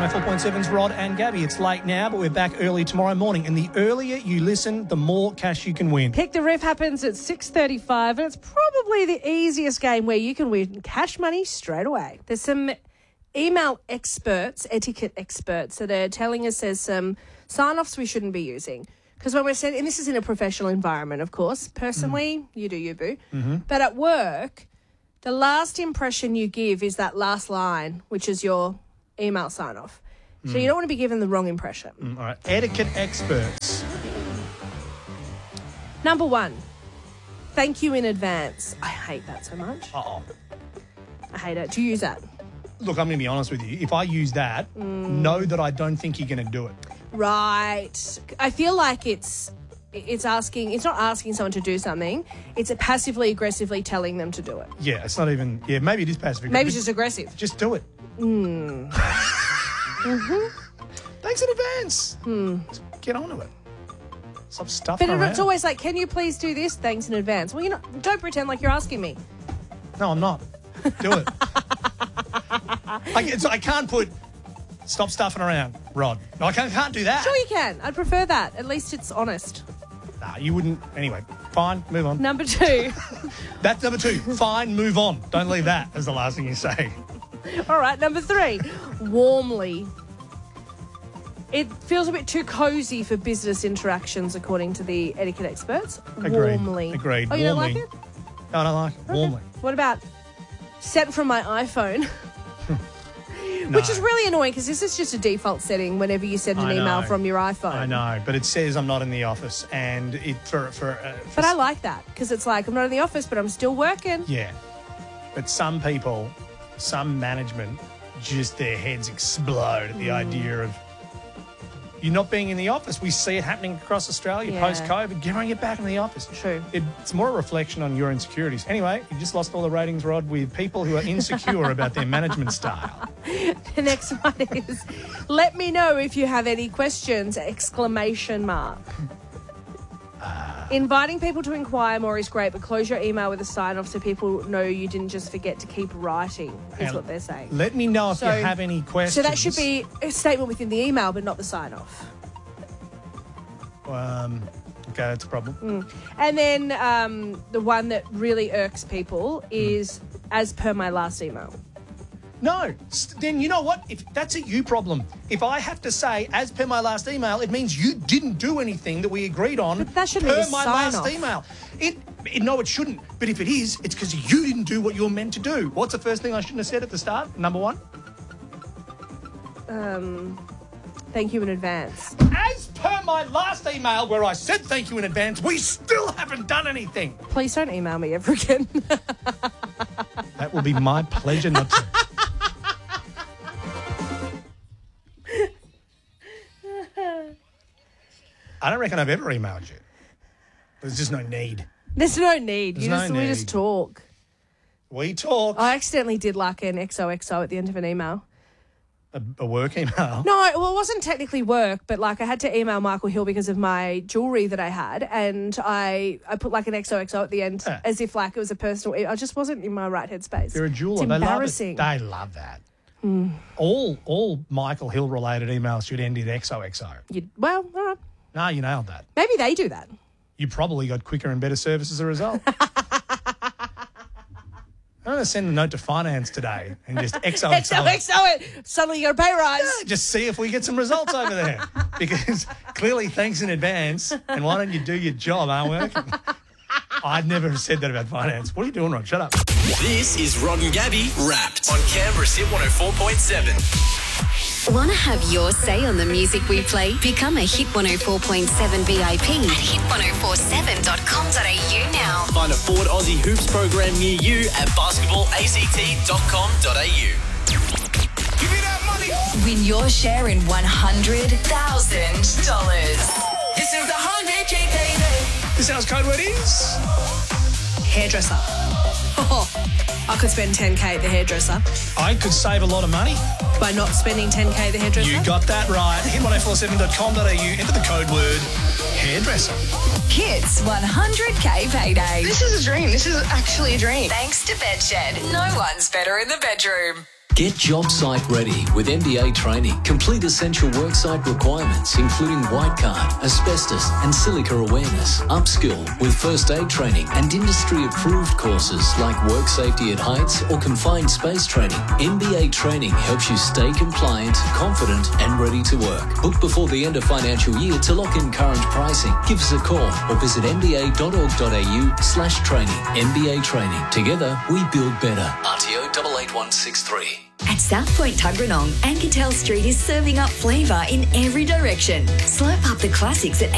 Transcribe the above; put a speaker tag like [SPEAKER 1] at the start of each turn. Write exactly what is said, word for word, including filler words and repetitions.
[SPEAKER 1] oh four point seven's Rod and Gabby. It's late now, but we're back early tomorrow morning. And the earlier you listen, the more cash you can win.
[SPEAKER 2] Pick the Riff happens at six thirty-five, and it's probably the easiest game where you can win cash money straight away. There's some email experts, etiquette experts, that are telling us there's some sign-offs we shouldn't be using. Because when we're sending, and this is in a professional environment, of course. Personally, mm. you do you, boo.
[SPEAKER 1] Mm-hmm.
[SPEAKER 2] But at work, the last impression you give is that last line, which is your email sign-off. So mm. you don't want to be given the wrong impression.
[SPEAKER 1] Mm, all right. Etiquette experts.
[SPEAKER 2] Number one, thank you in advance. I hate that so much.
[SPEAKER 1] Uh-oh.
[SPEAKER 2] I hate it. Do you use that?
[SPEAKER 1] Look, I'm going to be honest with you. If I use that, mm. know that I don't think you're going to do it.
[SPEAKER 2] Right. I feel like it's it's asking, it's not asking someone to do something. It's a passively aggressively telling them to do it.
[SPEAKER 1] Yeah, it's not even, yeah, maybe it is passive aggressive.
[SPEAKER 2] Maybe it's just aggressive.
[SPEAKER 1] Just do it.
[SPEAKER 2] Mm. mm-hmm.
[SPEAKER 1] Thanks in advance.
[SPEAKER 2] Hmm.
[SPEAKER 1] Get on to it. Stop stuffing
[SPEAKER 2] But
[SPEAKER 1] around.
[SPEAKER 2] It's always like, can you please do this? Thanks in advance. Well, you know, don't pretend like you're asking me.
[SPEAKER 1] No, I'm not. Do it. I, it's, I can't put... Stop stuffing around, Rod. No, I can't, can't do that.
[SPEAKER 2] Sure you can. I'd prefer that. At least it's honest.
[SPEAKER 1] Nah, you wouldn't. Anyway, fine, move on.
[SPEAKER 2] Number two.
[SPEAKER 1] That's number two. Fine, move on. Don't leave that as the last thing you say.
[SPEAKER 2] All right, number three. Warmly. It feels a bit too cosy for business interactions, according to the etiquette experts.
[SPEAKER 1] Agreed.
[SPEAKER 2] Warmly.
[SPEAKER 1] Agreed.
[SPEAKER 2] Oh, you
[SPEAKER 1] Warmly.
[SPEAKER 2] don't like it?
[SPEAKER 1] No, I don't like it.
[SPEAKER 2] Okay.
[SPEAKER 1] Warmly.
[SPEAKER 2] What about sent from my iPhone?
[SPEAKER 1] No.
[SPEAKER 2] Which is really annoying because this is just a default setting whenever you send an
[SPEAKER 1] I
[SPEAKER 2] email
[SPEAKER 1] know.
[SPEAKER 2] from your iPhone.
[SPEAKER 1] I know, but it says I'm not in the office, and it for for. Uh, for
[SPEAKER 2] but I like that because it's like I'm not in the office, but I'm still working.
[SPEAKER 1] Yeah, but some people, some management, just their heads explode at the mm. idea of you not being in the office. We see it happening across Australia
[SPEAKER 2] yeah.
[SPEAKER 1] post-COVID. Get on, get back in the office.
[SPEAKER 2] True.
[SPEAKER 1] It, it's more a reflection on your insecurities. Anyway, you just lost all the ratings, Rod, with people who are insecure about their management style.
[SPEAKER 2] The next one is, let me know if you have any questions, exclamation mark. Uh, Inviting people to inquire more is great, but close your email with a sign-off so people know you didn't just forget to keep writing, is what they're saying.
[SPEAKER 1] Let me know if
[SPEAKER 2] so,
[SPEAKER 1] you have any questions.
[SPEAKER 2] So that should be a statement within the email, but not the sign-off.
[SPEAKER 1] Um, okay, that's a problem.
[SPEAKER 2] Mm. And then um, the one that really irks people is, mm. as per my last email.
[SPEAKER 1] No, then you know what? If that's a you problem. If I have to say, as per my last email, it means you didn't do anything that we agreed on.
[SPEAKER 2] But that should
[SPEAKER 1] per
[SPEAKER 2] be a
[SPEAKER 1] my
[SPEAKER 2] sign
[SPEAKER 1] last
[SPEAKER 2] off.
[SPEAKER 1] email. It, it, no, it shouldn't. But if it is, it's because you didn't do what you're meant to do. What's the first thing I shouldn't have said at the start? Number one.
[SPEAKER 2] Um, thank you in advance.
[SPEAKER 1] As per my last email, where I said thank you in advance, we still haven't done anything.
[SPEAKER 2] Please don't email me ever again.
[SPEAKER 1] That will be my pleasure not to. I don't reckon I've ever emailed you. There's just no need.
[SPEAKER 2] There's no need.
[SPEAKER 1] There's
[SPEAKER 2] you
[SPEAKER 1] no
[SPEAKER 2] just,
[SPEAKER 1] need.
[SPEAKER 2] We just talk.
[SPEAKER 1] We talk.
[SPEAKER 2] I accidentally did like an X O X O at the end of an email.
[SPEAKER 1] A, a work email?
[SPEAKER 2] No, well, it wasn't technically work, but like I had to email Michael Hill because of my jewellery that I had, and I, I put like an X O X O at the end
[SPEAKER 1] yeah.
[SPEAKER 2] as if like it was a personal... I just wasn't in my right headspace.
[SPEAKER 1] They're a jeweller.
[SPEAKER 2] It's embarrassing.
[SPEAKER 1] They love it. They love that.
[SPEAKER 2] Mm.
[SPEAKER 1] All all Michael Hill related emails should end in X O X O.
[SPEAKER 2] You, well, all right.
[SPEAKER 1] No, you nailed that.
[SPEAKER 2] Maybe they do that.
[SPEAKER 1] You probably got quicker and better service as a result. I'm going to send a note to finance today and just X O X O.
[SPEAKER 2] X O X O it. Suddenly you got a pay rise.
[SPEAKER 1] Yeah, just see if we get some results over there. Because clearly thanks in advance, and why don't you do your job, aren't working? I'd never have said that about finance. What are you doing, Rod? Shut up.
[SPEAKER 3] This is Rod and Gabby Wrapped on Canberra's Hit one oh four point seven.
[SPEAKER 4] Want to have your say on the music we play? Become a Hit one oh four point seven V I P at hit one oh four seven dot com dot a u now.
[SPEAKER 3] Find a Ford Aussie Hoops program near you at basketball a c t dot com dot a u.
[SPEAKER 5] Give me that money.
[SPEAKER 4] Win your share in one hundred thousand dollars.
[SPEAKER 5] This is the one hundred K payday.
[SPEAKER 1] This house code word is...
[SPEAKER 2] Hairdresser. Oh, I could spend ten K at the hairdresser.
[SPEAKER 1] I could save a lot of money.
[SPEAKER 2] By not spending ten K at the hairdresser?
[SPEAKER 1] You got that right. hit one oh four seven dot com dot a u. Enter the code word hairdresser.
[SPEAKER 4] Hits one hundred K payday.
[SPEAKER 6] This is a dream. This is actually a dream.
[SPEAKER 4] Thanks to Bedshed. No one's better in the bedroom.
[SPEAKER 6] Get job site ready with M B A training. Complete essential worksite requirements, including white card, asbestos and silica awareness. Upskill with first aid training and industry-approved courses like work safety at heights or confined space training. M B A training helps you stay compliant, confident and ready to work. Book before the end of financial year to lock in current pricing. Give us a call or visit m b a dot org dot a u slash training. M B A Training. Together, we build better. R T O eight eight one six three.
[SPEAKER 7] At South Point Tuggeranong, Anketel Street is serving up flavour in every direction. Slurp up the classics at